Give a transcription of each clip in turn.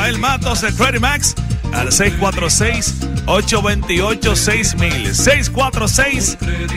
Rafael Matos de Credit Max al 646-828-6000.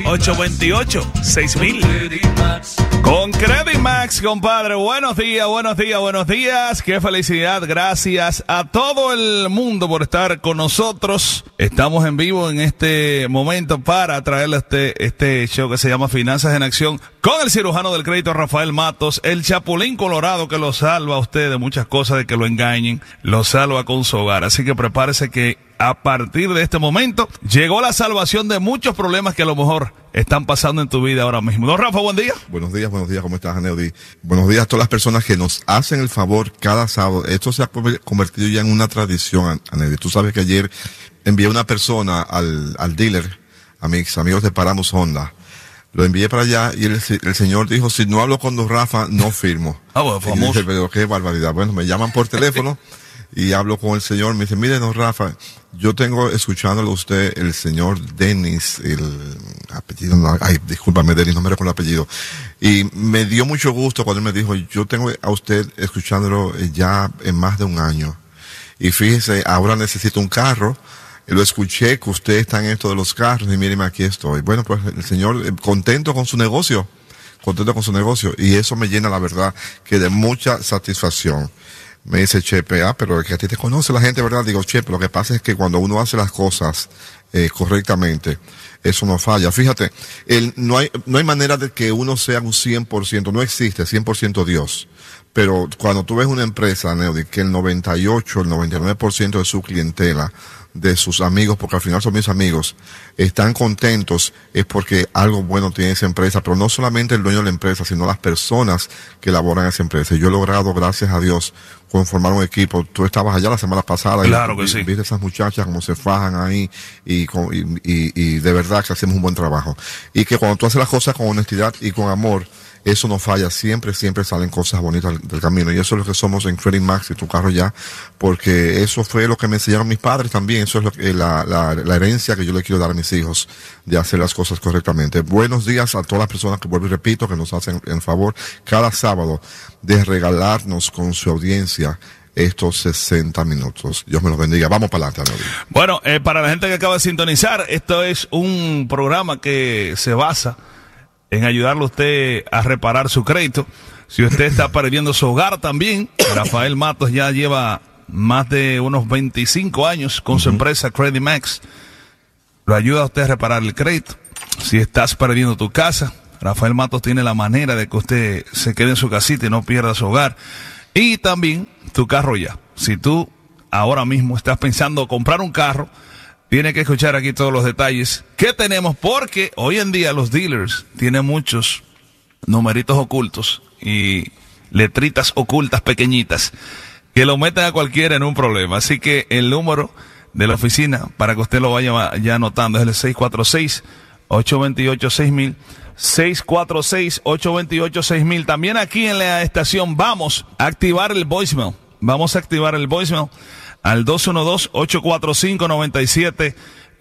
646-828-6000. Con Credit Max, compadre. Buenos días, buenos días, buenos días. Qué felicidad. Gracias a todo el mundo por estar con nosotros. Estamos en vivo en este momento para traerle este show que se llama Finanzas en Acción con el cirujano del crédito Rafael Matos, el chapulín colorado que lo salva a usted de muchas cosas, de que lo engañen, lo salva con su hogar. Así que prepárese que a partir de este momento llegó la salvación de muchos problemas que a lo mejor están pasando en tu vida ahora mismo. Don Rafa, buen día. Buenos días, ¿cómo estás, Aneudi? Buenos días a todas las personas que nos hacen el favor cada sábado. Esto se ha convertido ya en una tradición, Aneudi. Tú sabes que ayer envié una persona al dealer, a mis amigos de Paramos Honda. Lo envié para allá y el señor dijo, si no hablo con Don Rafa, no firmo. Bueno, famoso. Dije, pero qué barbaridad. Bueno, me llaman por teléfono y hablo con el señor. Me dice, mire, Don Rafa, yo tengo escuchándolo a usted, el señor Denis, el apellido, discúlpame, Denis, no me recuerdo el apellido. Y me dio mucho gusto cuando él me dijo, yo tengo a usted escuchándolo ya en más de un año. Y fíjese, ahora necesito un carro. Lo escuché que usted está en esto de los carros y míreme, aquí estoy. Bueno, pues el señor contento con su negocio. Y eso me llena, la verdad, que de mucha satisfacción. Me dice Chepe, pero que a ti te conoce la gente, ¿verdad? Digo, Chepe, lo que pasa es que cuando uno hace las cosas correctamente, eso no falla. Fíjate, no hay manera de que uno sea un 100%, no existe 100% Dios. Pero cuando tú ves una empresa, Neody, que el 98, el 99% de su clientela, de sus amigos, porque al final son mis amigos, están contentos, es porque algo bueno tiene esa empresa, pero no solamente el dueño de la empresa, sino las personas que elaboran esa empresa. Y yo he logrado, gracias a Dios, conformar un equipo. Tú estabas allá la semana pasada. Claro y que sí. Viste esas muchachas como se fajan ahí y de verdad que hacemos un buen trabajo. Y que cuando tú haces las cosas con honestidad y con amor, eso no falla, siempre salen cosas bonitas del camino. Y eso es lo que somos en Credit Max y Tu Carro Ya, porque eso fue lo que me enseñaron mis padres también. Eso es lo que, la herencia que yo le quiero dar a mis hijos, de hacer las cosas correctamente. Buenos días a todas las personas que, vuelvo y repito, que nos hacen el favor cada sábado de regalarnos con su audiencia estos 60 minutos. Dios me los bendiga. Vamos para adelante, Anody. Bueno, para la gente que acaba de sintonizar, esto es un programa que se basa en ayudarle a usted a reparar su crédito. Si usted está perdiendo su hogar también, Rafael Matos ya lleva más de unos 25 años con su empresa Credit Max. Lo ayuda a usted a reparar el crédito. Si estás perdiendo tu casa, Rafael Matos tiene la manera de que usted se quede en su casita y no pierda su hogar. Y también Tu Carro Ya. Si tú ahora mismo estás pensando comprar un carro, tiene que escuchar aquí todos los detalles que tenemos, porque hoy en día los dealers tienen muchos numeritos ocultos y letritas ocultas pequeñitas que lo meten a cualquiera en un problema. Así que el número de la oficina, para que usted lo vaya ya anotando, es el 646-828-6000. 646-828-6000. También aquí en la estación vamos a activar el voicemail. Al 212-845-9790.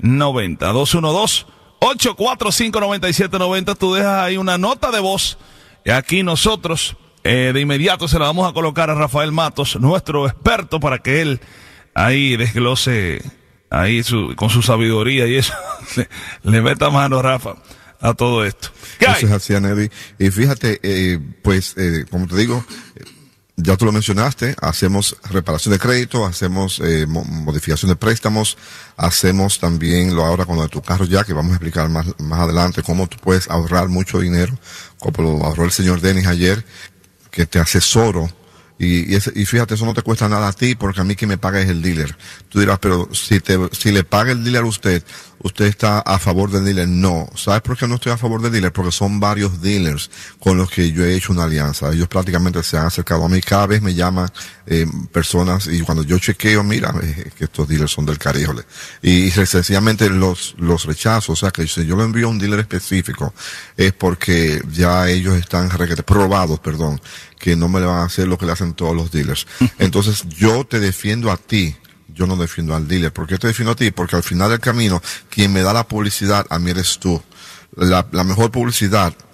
212-845-9790. Tú dejas ahí una nota de voz. Y aquí nosotros, de inmediato, se la vamos a colocar a Rafael Matos, nuestro experto, para que él ahí desglose, ahí con su sabiduría y eso, le meta mano, Rafa, a todo esto. Eso es así, Anedy. Y fíjate, como te digo, ya tú lo mencionaste, hacemos reparación de crédito, hacemos modificación de préstamos, hacemos también lo ahora con lo de Tu Carro Ya, que vamos a explicar más adelante cómo tú puedes ahorrar mucho dinero, como lo ahorró el señor Denis ayer, que te asesoro. Y fíjate, eso no te cuesta nada a ti, porque a mí que me paga es el dealer. Tú dirás, pero si le paga el dealer a usted está a favor del dealer. No. ¿Sabes por qué no estoy a favor del dealer? Porque son varios dealers con los que yo he hecho una alianza. Ellos prácticamente se han acercado a mí. Cada vez me llaman personas, y cuando yo chequeo, mira, que estos dealers son del Caribe. Y sencillamente los rechazo. O sea, que si yo lo envío a un dealer específico, es porque ya ellos están probados, que no me le van a hacer lo que le hacen todos los dealers. Entonces, yo te defiendo a ti. Yo no defiendo al dealer. ¿Por qué te defiendo a ti? Porque al final del camino, quien me da la publicidad a mí eres tú. La mejor publicidad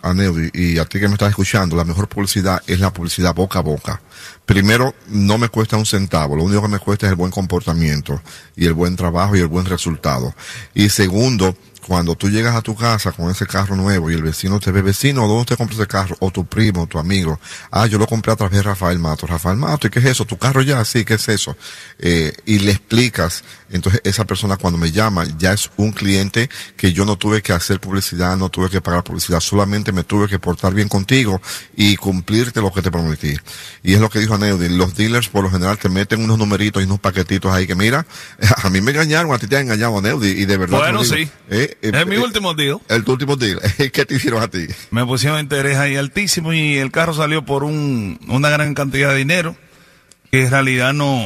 a Neudi y a ti que me estás escuchando, la mejor publicidad es la publicidad boca a boca. Primero, no me cuesta un centavo, lo único que me cuesta es el buen comportamiento y el buen trabajo y el buen resultado. Y segundo, cuando tú llegas a tu casa con ese carro nuevo y el vecino te ve, vecino, ¿dónde te compras ese carro? O tu primo, tu amigo. Ah, yo lo compré a través de Rafael Mato. Rafael Mato, ¿y qué es eso? ¿Tu carro ya? Sí, ¿qué es eso? Y le explicas. Entonces esa persona cuando me llama ya es un cliente que yo no tuve que hacer publicidad, no tuve que pagar publicidad, solamente me tuve que portar bien contigo y cumplirte lo que te prometí. Y es lo que dijo Neudi, los dealers por lo general te meten unos numeritos y unos paquetitos ahí que mira, a mí me engañaron, a ti te han engañado, Neudi, y de verdad. Bueno, sí. Es mi último deal. El tu último deal. ¿Qué te hicieron a ti? Me pusieron interés ahí altísimo y el carro salió por una gran cantidad de dinero que en realidad no...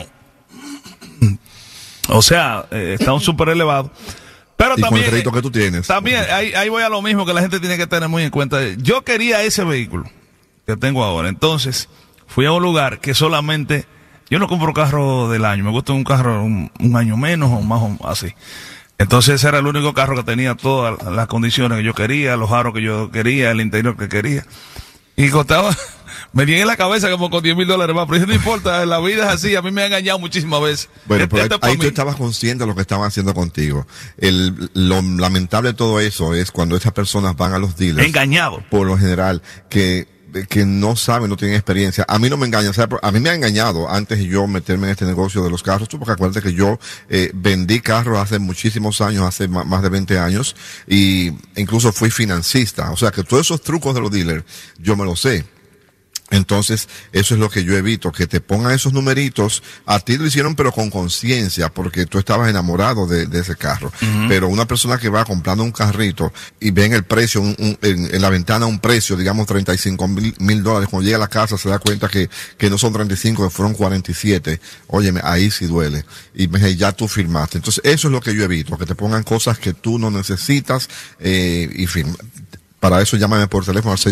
O sea, está un súper elevado. Pero y también, con el crédito que tú tienes. También, ahí voy a lo mismo que la gente tiene que tener muy en cuenta. Yo quería ese vehículo que tengo ahora. Entonces, fui a un lugar que solamente... Yo no compro carro del año. Me gusta un carro un año menos o más o así. Entonces ese era el único carro que tenía todas las condiciones que yo quería, los aros que yo quería, el interior que quería. Y costaba, me di en la cabeza como con $10,000 más, pero eso no importa, la vida es así, a mí me ha engañado muchísimas veces. Bueno, pero ahí tú estabas consciente de lo que estaban haciendo contigo. Lo lamentable de todo eso es cuando estas personas van a los dealers. Engañados. Por lo general, que no saben, no tienen experiencia. A mí no me engañan, ¿sabes? A mí me ha engañado antes de yo meterme en este negocio de los carros, porque acuérdate que yo vendí carros hace muchísimos años, hace más de 20 años, y incluso fui financista. O sea que todos esos trucos de los dealers, yo me los sé. Entonces, eso es lo que yo evito, que te pongan esos numeritos. A ti lo hicieron, pero con conciencia, porque tú estabas enamorado de ese carro. Pero una persona que va comprando un carrito y ve en el precio, en la ventana un precio, digamos $35,000, cuando llega a la casa se da cuenta que no son 35, que fueron 47. Óyeme, ahí sí duele. Y ya tú firmaste. Entonces, eso es lo que yo evito, que te pongan cosas que tú no necesitas, y firma. Para eso llámame por teléfono al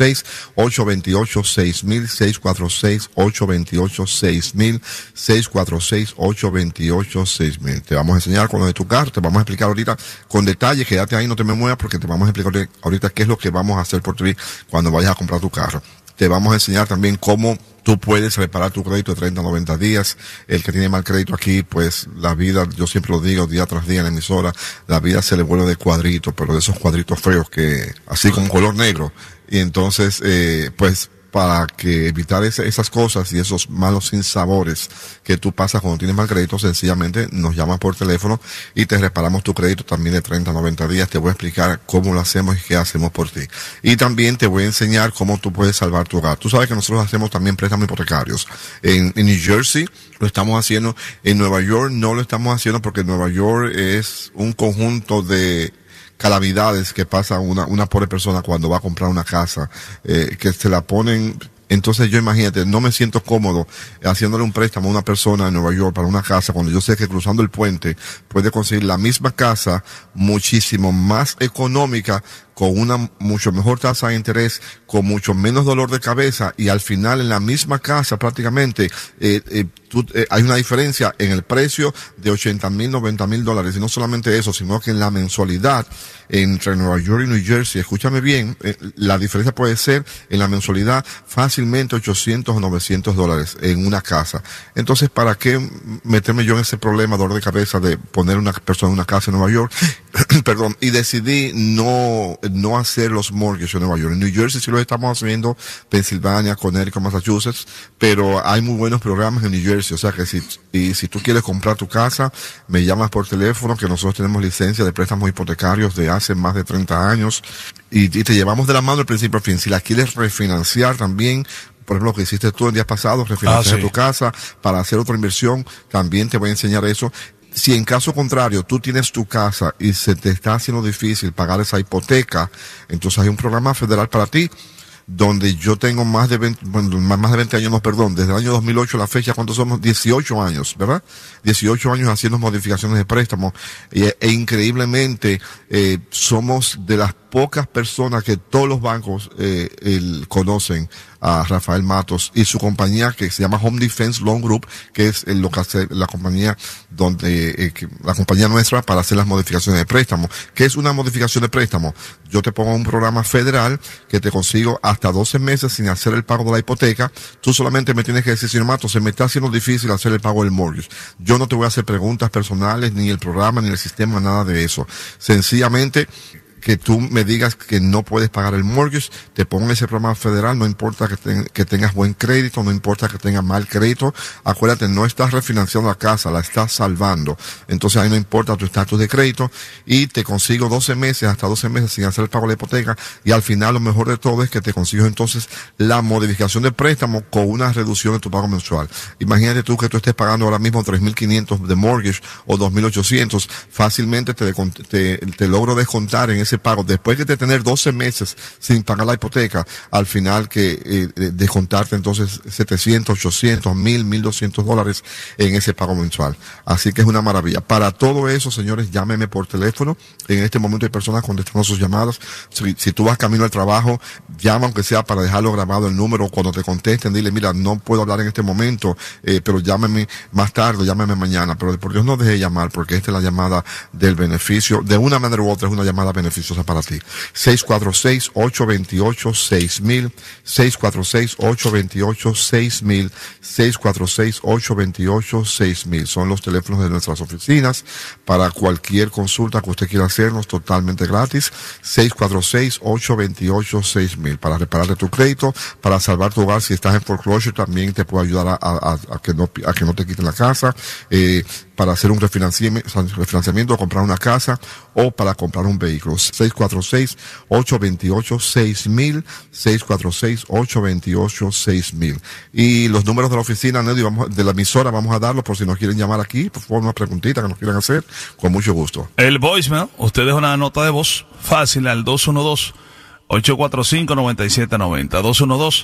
646-828-6000, 646-828-6000, 646-828-6000. Te vamos a enseñar con lo de tu carro, te vamos a explicar ahorita con detalle, quédate ahí, no te me muevas, porque te vamos a explicar ahorita qué es lo que vamos a hacer por ti cuando vayas a comprar tu carro. Te vamos a enseñar también cómo tú puedes reparar tu crédito de 30 a 90 días. El que tiene mal crédito aquí, pues la vida, yo siempre lo digo día tras día en la emisora, la vida se le vuelve de cuadritos, pero de esos cuadritos feos que, así con color negro. Y entonces, pues, para que evitar esas cosas y esos malos sinsabores que tú pasas cuando tienes mal crédito, sencillamente nos llamas por teléfono y te reparamos tu crédito también de 30 a 90 días. Te voy a explicar cómo lo hacemos y qué hacemos por ti. Y también te voy a enseñar cómo tú puedes salvar tu hogar. Tú sabes que nosotros hacemos también préstamos hipotecarios. En New Jersey lo estamos haciendo, en Nueva York no lo estamos haciendo porque Nueva York es un conjunto de calamidades que pasa una pobre persona cuando va a comprar una casa, que se la ponen. Entonces yo, imagínate, no me siento cómodo haciéndole un préstamo a una persona en Nueva York para una casa cuando yo sé que cruzando el puente puede conseguir la misma casa muchísimo más económica, con una mucho mejor tasa de interés, con mucho menos dolor de cabeza, y al final en la misma casa prácticamente hay una diferencia en el precio de $80,000, $90,000, y no solamente eso, sino que en la mensualidad entre Nueva York y New Jersey, escúchame bien, la diferencia puede ser en la mensualidad fácilmente $800 o $900 en una casa. Entonces, ¿para qué meterme yo en ese problema, dolor de cabeza de poner una persona en una casa en Nueva York? Perdón, y decidí no hacer los mortgages en Nueva York. En New Jersey sí lo estamos haciendo, Pensilvania, Connecticut, Massachusetts, pero hay muy buenos programas en New Jersey. O sea que si tú quieres comprar tu casa, me llamas por teléfono, que nosotros tenemos licencia de préstamos hipotecarios de hace más de 30 años y te llevamos de la mano del principio al fin. Si la quieres refinanciar también, por ejemplo, lo que hiciste tú en días pasados, refinanciar tu casa para hacer otra inversión, también te voy a enseñar eso. Si en caso contrario tú tienes tu casa y se te está haciendo difícil pagar esa hipoteca, entonces hay un programa federal para ti, donde yo tengo más de 20 años, no, perdón, desde el año 2008 a la fecha, ¿cuántos somos? 18 años, ¿verdad? 18 años haciendo modificaciones de préstamos, e increíblemente somos de las pocas personas que todos los bancos conocen a Rafael Matos y su compañía que se llama Home Defense Loan Group, que es lo que hace la compañía la compañía nuestra para hacer las modificaciones de préstamo. ¿Qué es una modificación de préstamo? Yo te pongo un programa federal que te consigo hasta 12 meses sin hacer el pago de la hipoteca. Tú solamente me tienes que decir, señor Matos, se me está haciendo difícil hacer el pago del mortgage. Yo no te voy a hacer preguntas personales, ni el programa, ni el sistema, nada de eso. Sencillamente, que tú me digas que no puedes pagar el mortgage, te pongo ese programa federal, no importa que tengas buen crédito, no importa que tengas mal crédito, acuérdate, no estás refinanciando la casa, la estás salvando, entonces ahí no importa tu estatus de crédito, y te consigo 12 meses, hasta 12 meses sin hacer el pago de la hipoteca, y al final lo mejor de todo es que te consigo entonces la modificación del préstamo con una reducción de tu pago mensual. Imagínate tú que tú estés pagando ahora mismo 3.500 de mortgage o 2.800, fácilmente te logro descontar en ese pago, después de tener 12 meses sin pagar la hipoteca, al final que descontarte entonces 700, 800, 1.200 dólares en ese pago mensual. Así que es una maravilla. Para todo eso, señores, llámeme por teléfono. En este momento hay personas contestando sus llamadas. Si tú vas camino al trabajo, llama aunque sea para dejarlo grabado el número. Cuando te contesten, dile, mira, no puedo hablar en este momento, pero llámeme más tarde, llámeme mañana. Pero por Dios no deje de llamar, porque esta es la llamada del beneficio. De una manera u otra es una llamada beneficiosa para ti. 646-828-6000, 646-828-6000, 646-828-6000. Son los teléfonos de nuestras oficinas para cualquier consulta que usted quiera hacernos, totalmente gratis. 646-828-6000. Para repararte tu crédito, para salvar tu hogar. Si estás en foreclosure, también te puedo ayudar a que no te quiten la casa. Para hacer un refinanciamiento, comprar una casa o para comprar un vehículo. 646-828-6000, 646-828-6000. Y los números de la oficina, Nelly, de la emisora, vamos a darlos por si nos quieren llamar aquí, por favor, una preguntita que nos quieran hacer, con mucho gusto. El voicemail, usted deja una nota de voz fácil al 212-845-9790,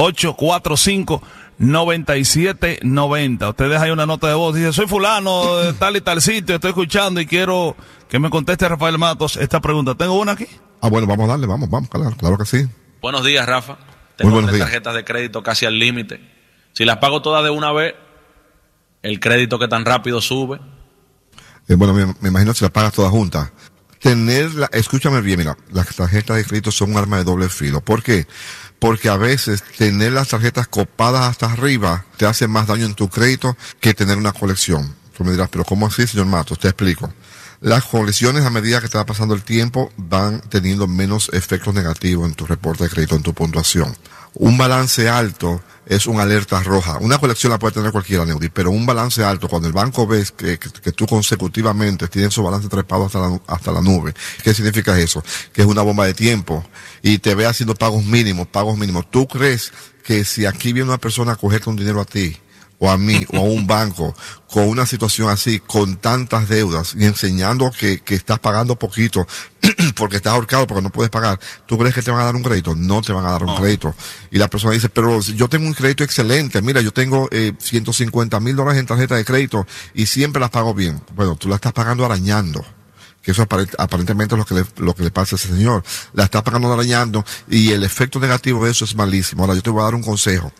212-845-9790. Usted deja ahí una nota de voz, dice, soy fulano de tal y tal sitio, estoy escuchando y quiero que me conteste Rafael Matos esta pregunta. ¿Tengo una aquí? Bueno, vamos a darle, vamos, claro que sí. Buenos días, Rafa. Tengo 3 tarjetas de crédito casi al límite. Si las pago todas de una vez, el crédito que tan rápido sube. Bueno, me imagino si las pagas todas juntas. Escúchame bien, mira, las tarjetas de crédito son un arma de doble filo. ¿Por qué? Porque a veces tener las tarjetas copadas hasta arriba te hace más daño en tu crédito que tener una colección. Tú me dirás, pero ¿cómo así, señor Matos? Te explico. Las colecciones, a medida que te va pasando el tiempo, van teniendo menos efectos negativos en tu reporte de crédito, en tu puntuación. Un balance alto es una alerta roja. Una colección la puede tener cualquiera, Neudi, pero un balance alto, cuando el banco ve que tú consecutivamente tienes su balance trepado hasta la nube. ¿Qué significa eso? Que es una bomba de tiempo y te ve haciendo pagos mínimos. ¿Tú crees que si aquí viene una persona a cogerte un dinero a ti, o a mí, o a un banco, con una situación así, con tantas deudas, y enseñando que estás pagando poquito, porque estás ahorcado, porque no puedes pagar, ¿tú crees que te van a dar un crédito? No te van a dar un crédito. Y la persona dice, pero yo tengo un crédito excelente, mira, yo tengo $150,000 en tarjeta de crédito, y siempre las pago bien. Bueno, tú la estás pagando arañando. Que eso aparentemente es lo que le pasa a ese señor. La estás pagando arañando, y el efecto negativo de eso es malísimo. Ahora, yo te voy a dar un consejo.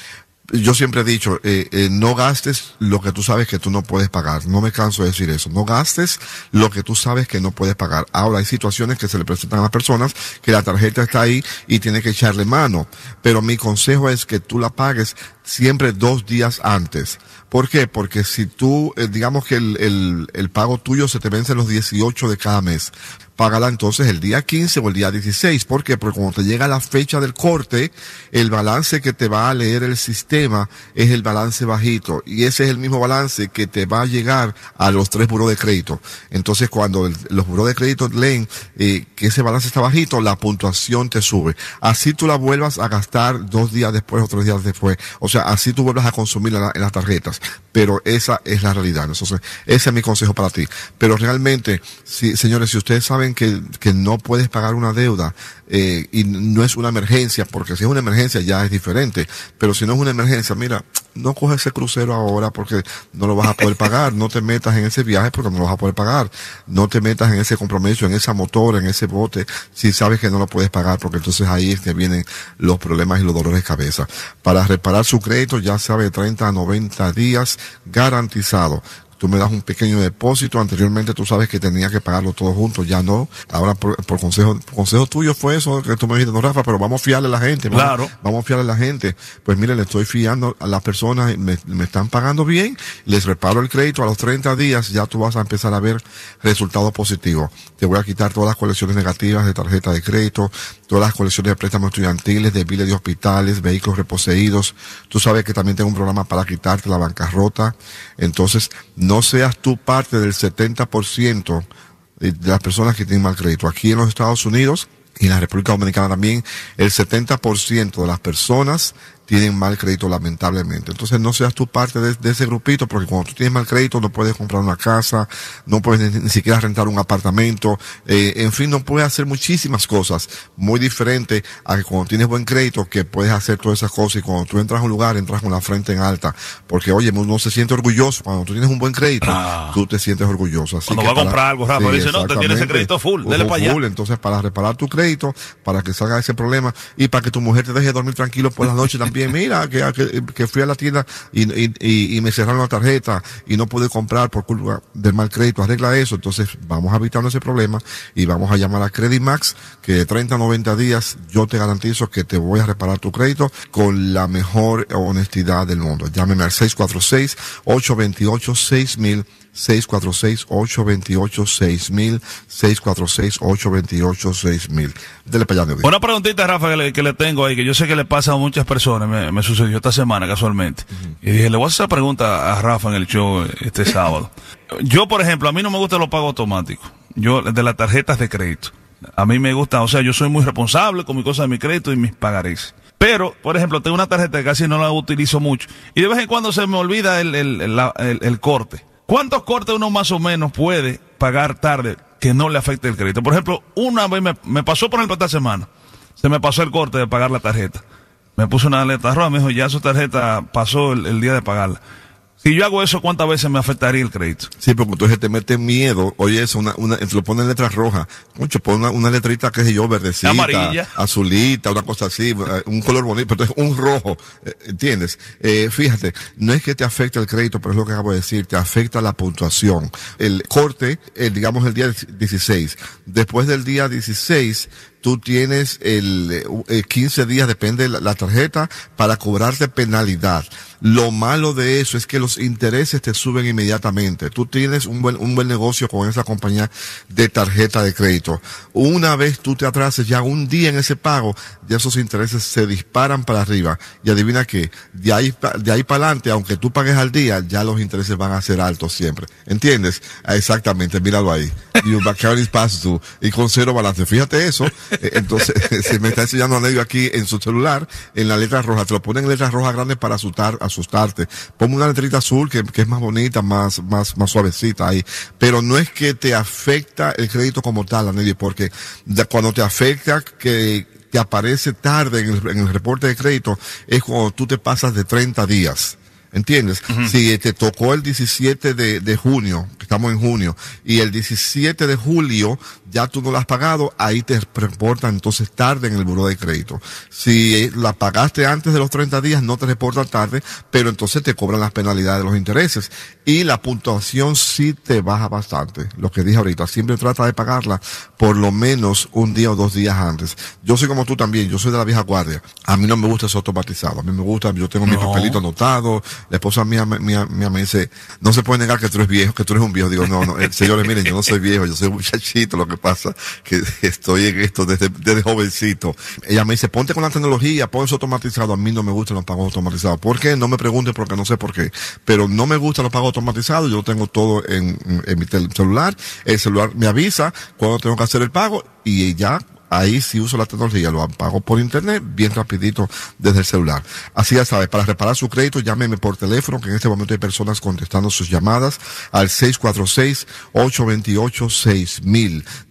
Yo siempre he dicho, no gastes lo que tú sabes que tú no puedes pagar. No me canso de decir eso. No gastes lo que tú sabes que no puedes pagar. Ahora, hay situaciones que se le presentan a las personas que la tarjeta está ahí y tiene que echarle mano. Pero mi consejo es que tú la pagues siempre 2 días antes. ¿Por qué? Porque si tú, digamos que el pago tuyo se te vence los 18 de cada mes, págala entonces el día 15 o el día 16. ¿Por qué? Porque cuando te llega la fecha del corte, el balance que te va a leer el sistema es el balance bajito. Y ese es el mismo balance que te va a llegar a los 3 burós de crédito. Entonces, cuando los burós de crédito leen que ese balance está bajito, la puntuación te sube. Así tú la vuelvas a gastar 2 días después o 3 días después. O sea, así tú vuelvas a consumir en las tarjetas. Pero esa es la realidad. Entonces, ese es mi consejo para ti. Pero realmente, señores, si ustedes saben saben que no puedes pagar una deuda, y no es una emergencia, porque si es una emergencia ya es diferente, pero si no es una emergencia, mira, no coges ese crucero ahora porque no lo vas a poder pagar, no te metas en ese viaje porque no lo vas a poder pagar, no te metas en ese compromiso, en esa motora, en ese bote, si sabes que no lo puedes pagar, porque entonces ahí es que vienen los problemas y los dolores de cabeza. Para reparar su crédito, ya sabe, 30 a 90 días garantizado. Tú me das un pequeño depósito. Anteriormente tú sabes que tenía que pagarlo todo junto, ya no. Ahora por consejo tuyo fue eso que tú me dijiste, no, Rafa, pero vamos a fiarle a la gente. Vamos a fiarle a la gente. Pues mire, le estoy fiando a las personas, me están pagando bien, les reparo el crédito a los 30 días, ya tú vas a empezar a ver resultados positivos. Te voy a quitar todas las colecciones negativas de tarjeta de crédito, todas las colecciones de préstamos estudiantiles, de biles de hospitales, vehículos reposeídos. Tú sabes que también tengo un programa para quitarte la bancarrota. Entonces, no seas tú parte del 70% de las personas que tienen mal crédito. Aquí en los Estados Unidos y en la República Dominicana también, el 70% de las personas tienen mal crédito, lamentablemente. Entonces no seas tú parte de ese grupito, porque cuando tú tienes mal crédito no puedes comprar una casa, no puedes ni siquiera rentar un apartamento, en fin, no puedes hacer muchísimas cosas, muy diferente a que cuando tienes buen crédito, que puedes hacer todas esas cosas, y cuando tú entras a un lugar, entras con la frente en alta, porque oye, uno se siente orgulloso, cuando tú tienes un buen crédito, tú te sientes orgulloso. Así cuando que va a comprar algo, Rafa, dice, no, te tienes ese crédito full, dele para allá. Entonces, para reparar tu crédito, para que salga ese problema, y para que tu mujer te deje dormir tranquilo por la noche también, mira, que fui a la tienda y me cerraron la tarjeta y no pude comprar por culpa del mal crédito, arregla eso. Entonces vamos a evitar ese problema y vamos a llamar a Credit Max, que de 30 a 90 días yo te garantizo que te voy a reparar tu crédito con la mejor honestidad del mundo. Llámeme al 646-828-6000, 646-828-6000, 646-828-6000. Dele para allá, Neudi. Una preguntita, Rafa, que le tengo ahí, que yo sé que le pasa a muchas personas, me sucedió esta semana casualmente. Y dije, le voy a hacer esa pregunta a Rafa en el show este sábado. Yo, por ejemplo, a mí no me gustan los pagos automáticos. Yo, de las tarjetas de crédito. A mí me gusta, o sea, yo soy muy responsable con mi cosa de mi crédito y mis pagarés. Pero, por ejemplo, tengo una tarjeta que casi no la utilizo mucho. Y de vez en cuando se me olvida el corte. ¿Cuántos cortes uno más o menos puede pagar tarde que no le afecte el crédito? Por ejemplo, una vez me pasó, por ejemplo, esta semana, se me pasó el corte de pagar la tarjeta. Me puso una letra roja, me dijo, ya su tarjeta pasó el día de pagarla. Si yo hago eso, ¿cuántas veces me afectaría el crédito? Sí, porque entonces te mete miedo. Oye, eso, te lo ponen en letras rojas. Mucho, pon una letrita, qué sé yo, verdecita, amarilla, azulita, una cosa así, un color bonito, pero entonces un rojo, ¿entiendes? Fíjate, no es que te afecte el crédito, pero es lo que acabo de decir, te afecta la puntuación. El corte, digamos el día 16. Después del día 16, tú tienes 15 días, depende de la tarjeta, para cobrarte penalidad. Lo malo de eso es que los intereses te suben inmediatamente. Tú tienes un buen negocio con esa compañía de tarjeta de crédito. Una vez tú te atrases ya un día en ese pago, ya esos intereses se disparan para arriba. Y adivina qué, de ahí para adelante, aunque tú pagues al día, ya los intereses van a ser altos siempre. ¿Entiendes? Exactamente, míralo ahí. Your account is past due. Y con cero balance. Fíjate eso. Entonces, se me está enseñando a Nedio aquí en su celular, en la letra roja. Te lo ponen en letras rojas grandes para asustarte. Ponme una letrita azul que es más bonita, más suavecita ahí. Pero no es que te afecta el crédito como tal, Nedio, porque cuando te afecta que te aparece tarde en el reporte de crédito, es cuando tú te pasas de 30 días. ¿Entiendes? Uh-huh. Si te tocó el 17 de junio, estamos en junio, y el 17 de julio ya tú no la has pagado, ahí te reportan entonces tarde en el buró de crédito. Si la pagaste antes de los 30 días, no te reportan tarde, pero entonces te cobran las penalidades de los intereses. Y la puntuación sí te baja bastante. Lo que dije ahorita, siempre trata de pagarla por lo menos un día o 2 días antes. Yo soy como tú también, yo soy de la vieja guardia. A mí no me gusta eso automatizado. A mí me gusta, yo tengo mi papelito anotado. La esposa mía me dice, no se puede negar que tú eres viejo, que tú eres un viejo. Digo, no, señores, miren, yo no soy viejo, yo soy un muchachito. Lo que pasa que estoy en esto desde jovencito. Ella me dice, ponte con la tecnología, pon eso automatizado. A mí no me gustan los pagos automatizados. ¿Por qué? No me pregunte porque no sé por qué. Pero no me gustan los pagos automatizados. Yo lo tengo todo en mi celular. El celular me avisa cuando tengo que hacer el pago y ya. Ahí sí uso la tecnología, lo pago por internet, bien rapidito desde el celular. Así ya sabes, para reparar su crédito, llámeme por teléfono, que en este momento hay personas contestando sus llamadas al 646-828-6000.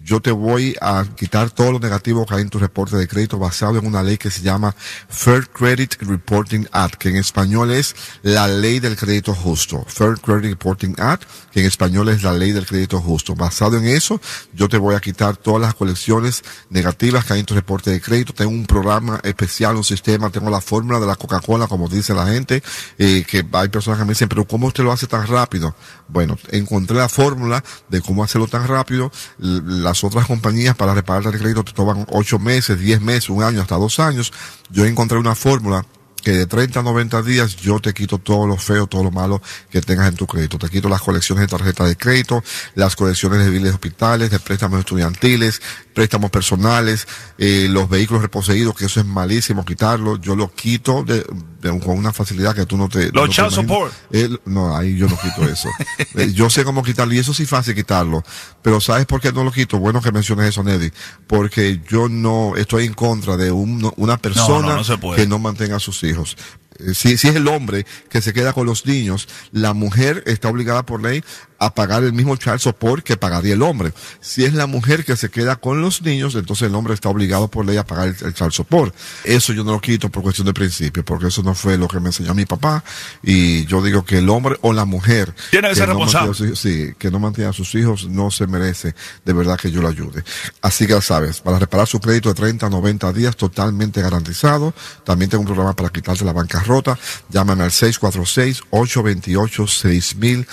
yo te voy a quitar todo lo negativo que hay en tu reporte de crédito basado en una ley que se llama Fair Credit Reporting Act, que en español es la ley del crédito justo. Fair Credit Reporting Act, que en español es la ley del crédito justo. Basado en eso, yo te voy a quitar todas las colecciones negativas que hay en tu reporte de crédito. Tengo un programa especial, un sistema, tengo la fórmula de la Coca-Cola, como dice la gente, que hay personas que me dicen, pero ¿cómo usted lo hace tan rápido? Bueno, encontré la fórmula de cómo hacerlo tan rápido. Las otras compañías para reparar el crédito te toman 8 meses, 10 meses, 1 año, hasta 2 años. Yo encontré una fórmula que de 30 a 90 días yo te quito todo lo feo, todo lo malo que tengas en tu crédito. Te quito las colecciones de tarjetas de crédito, las colecciones de biles de hospitales, de préstamos estudiantiles, préstamos personales, los vehículos reposeídos, que eso es malísimo quitarlo. Yo lo quito con una facilidad que tú no te... Los child support. No, ahí yo no quito eso. Yo sé cómo quitarlo y eso sí es fácil quitarlo. Pero ¿sabes por qué no lo quito? Bueno que menciones eso, Neddy. Porque yo no estoy en contra de una persona que no mantenga a sus hijos. Si es el hombre que se queda con los niños, la mujer está obligada por ley a pagar el mismo child support que pagaría el hombre. Si es la mujer que se queda con los niños, entonces el hombre está obligado por ley a pagar el child support. Eso yo no lo quito por cuestión de principio, porque eso no fue lo que me enseñó mi papá. Y yo digo que el hombre o la mujer tiene que ser responsable. Que no mantenga a sus hijos no se merece de verdad que yo lo ayude. Así que ya sabes, para reparar su crédito de 30 a 90 días totalmente garantizado. También tengo un programa para quitarse la bancarrota. Llámame al 646-828-6000,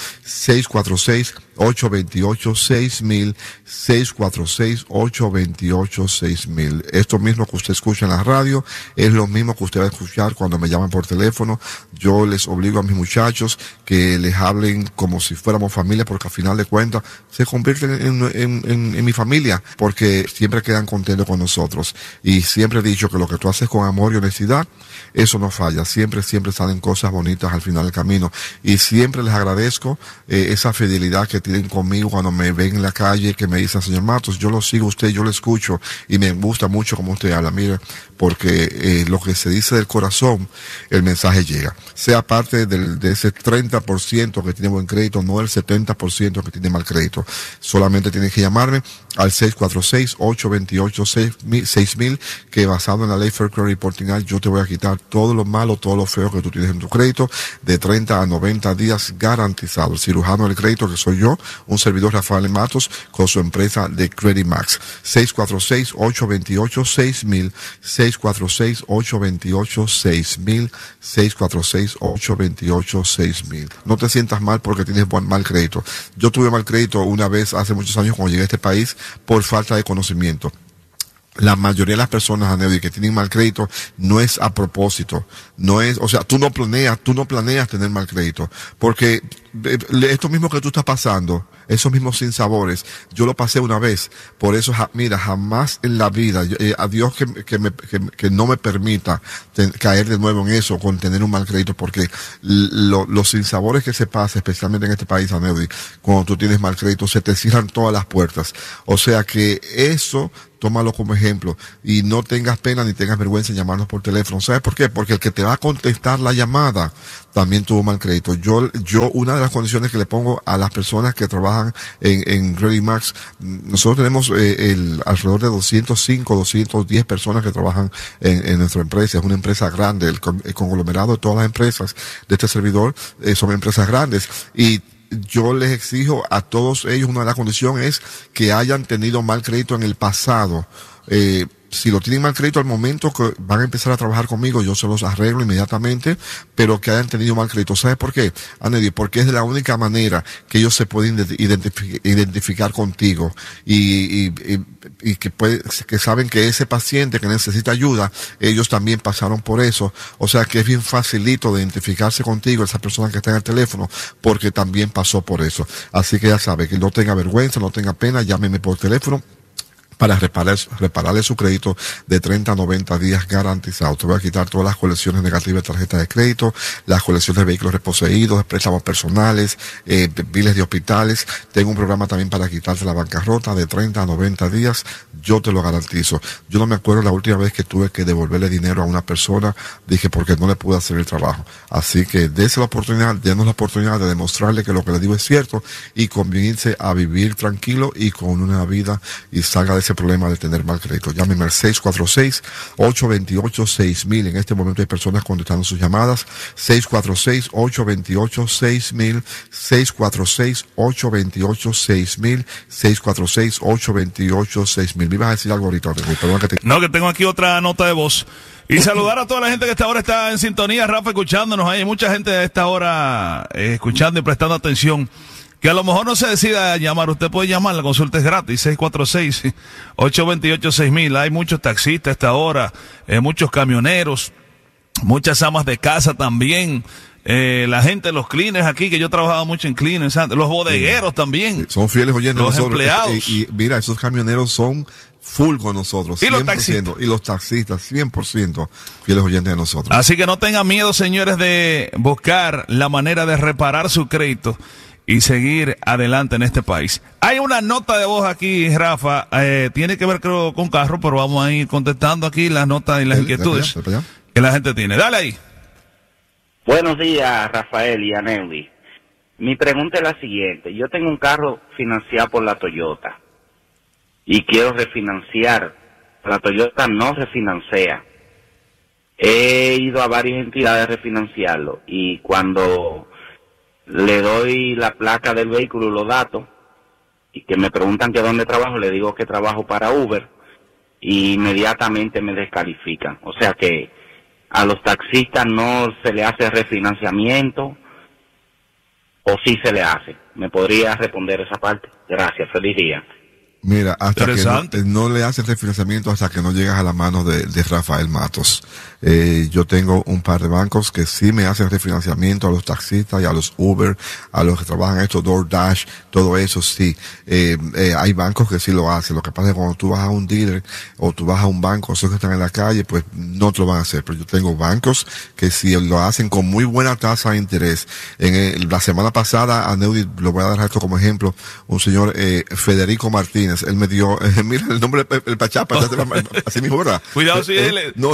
646-828-6000, 646-828-6000. Esto mismo que usted escucha en la radio es lo mismo que usted va a escuchar cuando me llaman por teléfono. Yo les obligo a mis muchachos que les hablen como si fuéramos familia, porque al final de cuentas se convierten en mi familia, porque siempre quedan contentos con nosotros. Y siempre he dicho que lo que tú haces con amor y honestidad, eso no falla. Siempre salen cosas bonitas al final del camino. Y siempre les agradezco esa fidelidad que tienen conmigo cuando me ven en la calle, que me dicen, señor Matos, yo lo sigo a usted, yo lo escucho y me gusta mucho como usted habla. Mire, porque lo que se dice del corazón, el mensaje llega. Sea parte de ese 30% que tiene buen crédito, no el 70% que tiene mal crédito. Solamente tienes que llamarme al 646-828-6000, que basado en la ley Fair Credit Reporting Act, yo te voy a quitar todo lo malo, todo lo feo que tú tienes en tu crédito, de 30 a 90 días garantizado. El cirujano del crédito, que soy yo, un servidor Rafael Matos, con su empresa de Credit Max. 646-828-6000, 646-828-6000, 646-828-6000. No te sientas mal porque tienes mal crédito. Yo tuve mal crédito una vez hace muchos años cuando llegué a este país por falta de conocimiento. La mayoría de las personas, Anedi, que tienen mal crédito, no es a propósito. No es, o sea, tú no planeas tener mal crédito. Porque esto mismo que tú estás pasando, esos mismos sinsabores, yo lo pasé una vez. Por eso, mira, jamás en la vida, a Dios que no me permita caer de nuevo en eso, con tener un mal crédito, porque los sinsabores que se pasan, especialmente en este país, Anedi, cuando tú tienes mal crédito, se te cierran todas las puertas. O sea que eso, tómalo como ejemplo y no tengas pena ni tengas vergüenza en llamarnos por teléfono. ¿Sabes por qué? Porque el que te va a contestar la llamada también tuvo mal crédito. Yo una de las condiciones que le pongo a las personas que trabajan en Credit Max, nosotros tenemos alrededor de 205, 210 personas que trabajan en nuestra empresa. Es una empresa grande, el conglomerado de todas las empresas de este servidor son empresas grandes, y yo les exijo a todos ellos, una de las condiciones es que hayan tenido mal crédito en el pasado. Si lo tienen mal crédito al momento que van a empezar a trabajar conmigo, yo se los arreglo inmediatamente, pero que hayan tenido mal crédito. ¿Sabes por qué, Anedi? Porque es de la única manera que ellos se pueden identificar contigo y que saben que ese paciente que necesita ayuda, ellos también pasaron por eso. O sea que es bien facilito de identificarse contigo, esa persona que está en el teléfono, porque también pasó por eso. Así que ya sabe, que no tenga vergüenza, no tenga pena, llámeme por teléfono para repararle su crédito de 30 a 90 días garantizado. Te voy a quitar todas las colecciones negativas de tarjeta de crédito, las colecciones de vehículos reposeídos, préstamos personales, biles de hospitales. Tengo un programa también para quitarte la bancarrota de 30 a 90 días. Yo te lo garantizo. Yo no me acuerdo la última vez que tuve que devolverle dinero a una persona, dije porque no le pude hacer el trabajo. Así que denos la oportunidad de demostrarle que lo que le digo es cierto y comience a vivir tranquilo y con una vida y salga de ese problema de tener mal crédito. Llámeme al 646-828-6000. En este momento hay personas contestando sus llamadas. 646-828-6000, 646-828-6000, 646-828-6000. ¿Me ibas a decir algo ahorita? No, que tengo aquí otra nota de voz. Y saludar a toda la gente que a esta hora está en sintonía, Rafa, escuchándonos. Hay mucha gente a esta hora escuchando y prestando atención, que a lo mejor no se decida a llamar. Usted puede llamar, la consulta es gratis, 646-828-6000. Hay muchos taxistas a esta hora, muchos camioneros, muchas amas de casa también. La gente, los cleaners aquí, que yo trabajaba mucho en cleaners, los bodegueros también. Son fieles oyentes los nosotros. Empleados. Y mira, esos camioneros son full con nosotros. 100%, y los taxistas, 100% fieles oyentes de nosotros. Así que no tengan miedo, señores, de buscar la manera de reparar su crédito y seguir adelante en este país. Hay una nota de voz aquí, Rafa, tiene que ver creo con carro, pero vamos a ir contestando aquí las notas y las inquietudes que la gente tiene. Dale ahí. Buenos días, Rafael y Aneudi. Mi pregunta es la siguiente. Yo tengo un carro financiado por la Toyota y quiero refinanciar. La Toyota no refinancia. He ido a varias entidades a refinanciarlo y cuando le doy la placa del vehículo y los datos y que me preguntan que dónde trabajo, le digo que trabajo para Uber y inmediatamente me descalifican. O sea que a los taxistas no se le hace refinanciamiento, o sí se le hace. ¿Me podría responder esa parte? Gracias, feliz día. Mira, hasta que no le hacen refinanciamiento hasta que no llegas a la mano de Rafael Matos. Yo tengo un par de bancos que sí me hacen refinanciamiento a los taxistas y a los Uber, a los que trabajan esto, DoorDash, todo eso sí. Hay bancos que sí lo hacen. Lo que pasa es que cuando tú vas a un dealer o tú vas a un banco, esos que están en la calle, pues no te lo van a hacer. Pero yo tengo bancos que sí lo hacen con muy buena tasa de interés. La semana pasada, a Neudi, lo voy a dar esto como ejemplo, un señor, Federico Martínez, él me dio, mira el nombre, el Pachá, así mismo, ¿verdad? Cuidado si él, no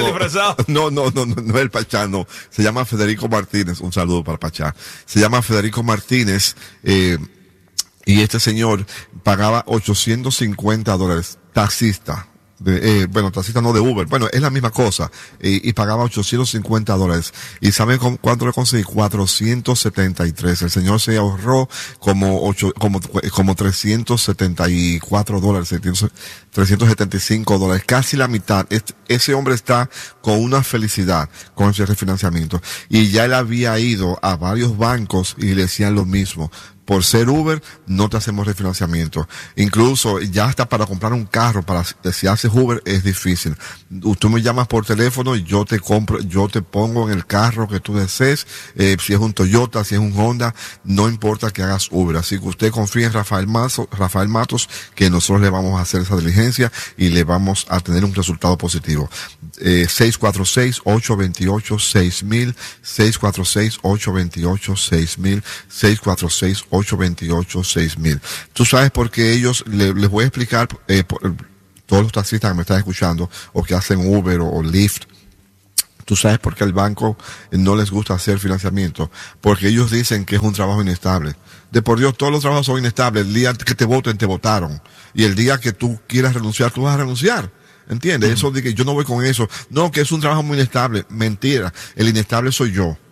es el Pachá, no. Se llama Federico Martínez, un saludo para Pachá. Se llama Federico Martínez, y este señor pagaba $850, taxista. Taxista no de Uber, bueno, es la misma cosa, y pagaba $850, y ¿saben cuánto le conseguí? 473. El señor se ahorró como $374, $375, casi la mitad. Ese hombre está con una felicidad con ese refinanciamiento, y ya él había ido a varios bancos y le decían lo mismo. Por ser Uber, no te hacemos refinanciamiento. Incluso, ya hasta para comprar un carro, si haces Uber, es difícil. Tú me llamas por teléfono y yo te pongo en el carro que tú desees, si es un Toyota, si es un Honda, no importa que hagas Uber. Así que usted confía en Rafael Matos, que nosotros le vamos a hacer esa diligencia y le vamos a tener un resultado positivo. 646-828-6000, 646-828-6000, 646-828-6000. Tú sabes por qué ellos, les voy a explicar, todos los taxistas que me están escuchando, o que hacen Uber o Lyft, tú sabes por qué al banco no les gusta hacer financiamiento, porque ellos dicen que es un trabajo inestable. De por Dios, todos los trabajos son inestables. El día que te voten, te votaron. Y el día que tú quieras renunciar, tú vas a renunciar. ¿Entiendes? Eso de que yo no voy con eso. No, que es un trabajo muy inestable. Mentira. El inestable soy yo.